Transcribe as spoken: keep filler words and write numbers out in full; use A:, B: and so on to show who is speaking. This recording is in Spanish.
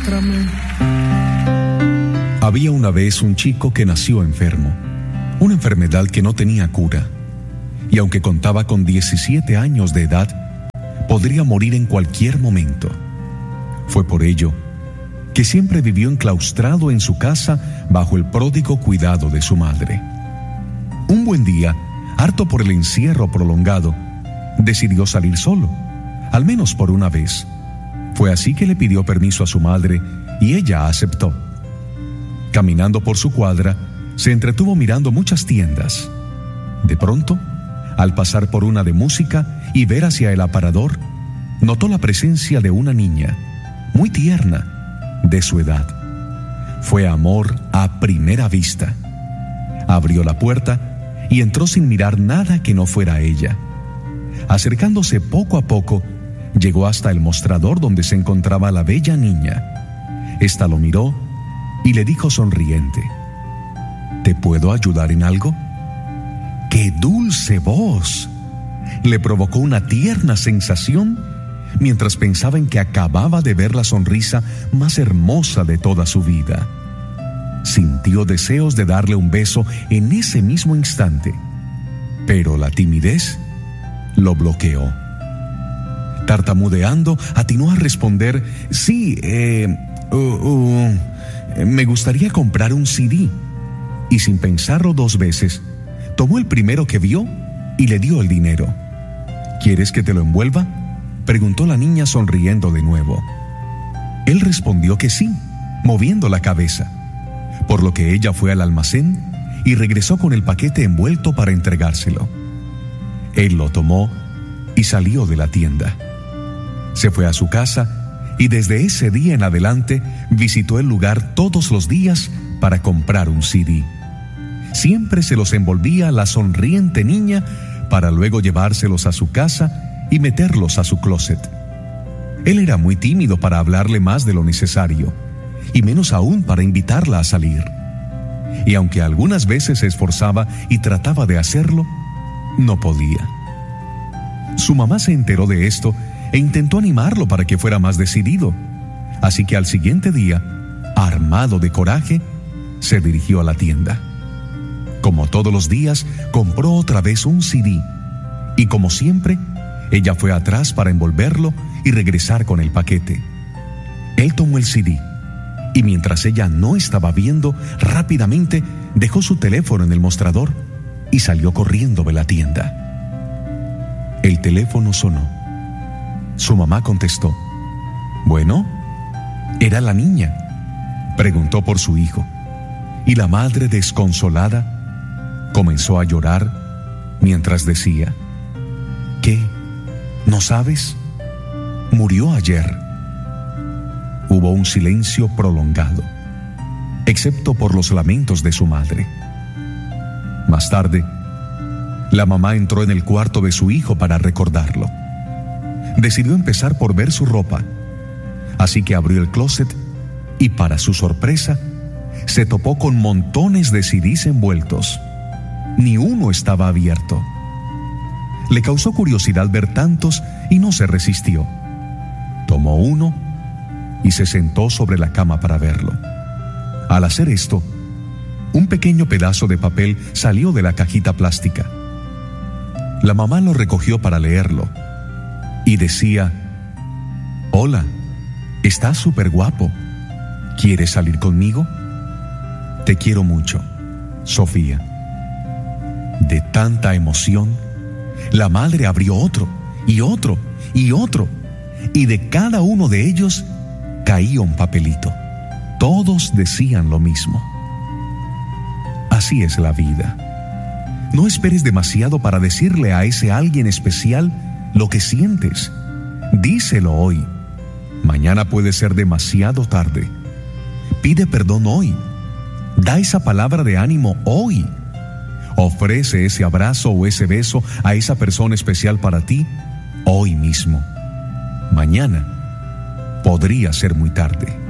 A: muéstrame.
B: Había una vez un chico que nació enfermo, una enfermedad que no tenía cura, y aunque contaba con diecisiete años de edad, podría morir en cualquier momento. Fue por ello que siempre vivió enclaustrado en su casa bajo el pródigo cuidado de su madre. Un buen día, harto por el encierro prolongado, decidió salir solo, al menos por una vez. Fue así que le pidió permiso a su madre y ella aceptó. Caminando por su cuadra, se entretuvo mirando muchas tiendas. De pronto, al pasar por una de música y ver hacia el aparador, notó la presencia de una niña, muy tierna, de su edad. Fue amor a primera vista. Abrió la puerta y entró sin mirar nada que no fuera ella. Acercándose poco a poco, llegó hasta el mostrador donde se encontraba la bella niña. Esta lo miró y le dijo sonriente: ¿te puedo ayudar en algo? ¡Qué dulce voz! Le provocó una tierna sensación mientras pensaba en que acababa de ver la sonrisa más hermosa de toda su vida. Sintió deseos de darle un beso en ese mismo instante, pero la timidez lo bloqueó. Tartamudeando, atinó a responder: sí, eh, uh, uh, me gustaría comprar un C D. Y sin pensarlo dos veces, tomó el primero que vio y le dio el dinero. ¿Quieres que te lo envuelva?, preguntó la niña sonriendo de nuevo. Él respondió que sí, moviendo la cabeza, por lo que ella fue al almacén y regresó con el paquete envuelto para entregárselo. Él lo tomó y salió de la tienda. Se fue a su casa y desde ese día en adelante visitó el lugar todos los días para comprar un C D. Siempre se los envolvía a la sonriente niña para luego llevárselos a su casa y meterlos a su closet. Él era muy tímido para hablarle más de lo necesario, y menos aún para invitarla a salir. Y aunque algunas veces se esforzaba y trataba de hacerlo, no podía. Su mamá se enteró de esto e intentó animarlo para que fuera más decidido. Así que al siguiente día, armado de coraje, se dirigió a la tienda. Como todos los días, compró otra vez un C D, y como siempre, ella fue atrás para envolverlo y regresar con el paquete. Él tomó el C D, y mientras ella no estaba viendo, rápidamente dejó su teléfono en el mostrador y salió corriendo de la tienda. El teléfono sonó. Su mamá contestó. ¿Bueno? Era la niña. Preguntó por su hijo, y la madre, desconsolada, comenzó a llorar mientras decía: ¿qué? ¿No sabes? Murió ayer. Hubo un silencio prolongado, excepto por los lamentos de su madre. Más tarde, la mamá entró en el cuarto de su hijo para recordarlo. Decidió empezar por ver su ropa, así que abrió el closet y, para su sorpresa, se topó con montones de C Ds envueltos. Ni uno estaba abierto. Le causó curiosidad ver tantos y no se resistió. Tomó uno y se sentó sobre la cama para verlo. Al hacer esto, un pequeño pedazo de papel salió de la cajita plástica. La mamá lo recogió para leerlo y decía: hola, estás súper guapo. ¿Quieres salir conmigo? Te quiero mucho, Sofía. De tanta emoción, la madre abrió otro y otro y otro, y de cada uno de ellos caía un papelito. Todos decían lo mismo. Así es la vida. No esperes demasiado para decirle a ese alguien especial lo que sientes. Díselo hoy. Mañana puede ser demasiado tarde. Pide perdón hoy. Da esa palabra de ánimo hoy. Ofrece ese abrazo o ese beso a esa persona especial para ti hoy mismo. Mañana podría ser muy tarde.